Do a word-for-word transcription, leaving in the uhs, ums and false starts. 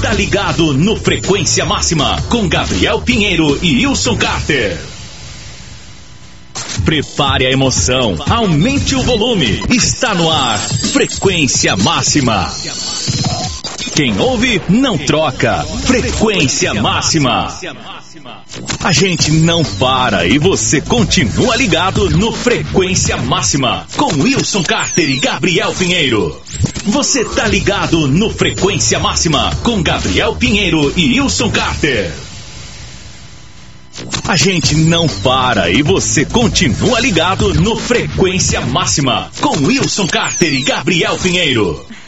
tá ligado no Frequência Máxima com Gabriel Pinheiro e Wilson Carter. Prepare a emoção, aumente o volume. Está no ar, Frequência Máxima. Quem ouve, não troca. Frequência Máxima. A gente não para e você continua ligado no Frequência Máxima com Wilson Carter e Gabriel Pinheiro. Você tá ligado no Frequência Máxima com Gabriel Pinheiro e Wilson Carter. A gente não para e você continua ligado no Frequência Máxima com Wilson Carter e Gabriel Pinheiro.